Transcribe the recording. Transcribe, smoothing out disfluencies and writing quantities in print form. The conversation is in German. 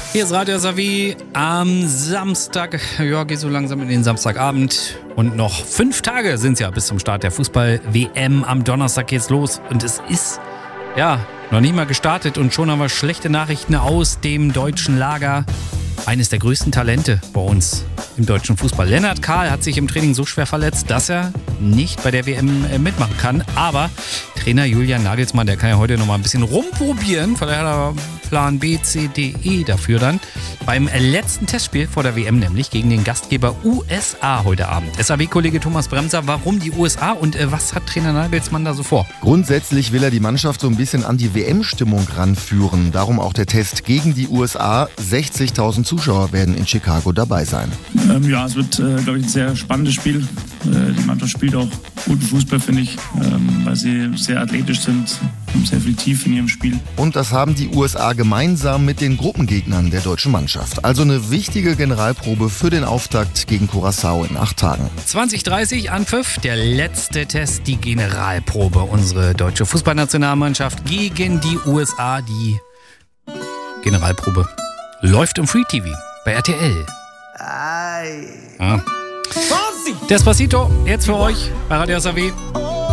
Hier ist Radio Savi am Samstag. Ja, geht so langsam in den Samstagabend. Und noch 5 Tage sind es ja bis zum Start der Fußball-WM. Am Donnerstag geht's los. Und es ist, ja, noch nicht mal gestartet. Und schon haben wir schlechte Nachrichten aus dem deutschen Lager. Eines der größten Talente bei uns im deutschen Fußball. Lennart Kahl hat sich im Training so schwer verletzt, dass er nicht bei der WM mitmachen kann. Aber Trainer Julian Nagelsmann, der kann ja heute noch mal ein bisschen rumprobieren. Vielleicht hat er Plan B, C, D, E dafür dann. Beim letzten Testspiel vor der WM, nämlich gegen den Gastgeber USA heute Abend. SAW-Kollege Thomas Bremser, warum die USA und was hat Trainer Nagelsmann da so vor? Grundsätzlich will er die Mannschaft so ein bisschen an die WM-Stimmung ranführen. Darum auch der Test gegen die USA. 60.000 Zuschauer werden in Chicago dabei sein. Ja, es wird, glaube ich, ein sehr spannendes Spiel. Die Mannschaft spielt auch guten Fußball, finde ich, weil sie sehr athletisch sind, haben sehr viel Tiefe in ihrem Spiel. Und das haben die USA gemeinsam mit den Gruppengegnern der deutschen Mannschaft. Also eine wichtige Generalprobe für den Auftakt gegen Curaçao in 8 Tagen. 20:30 Anpfiff, der letzte Test, die Generalprobe. Unsere deutsche Fußballnationalmannschaft gegen die USA. Die Generalprobe läuft im Free TV bei RTL. Ja. Despacito, jetzt für euch bei Radio Savi.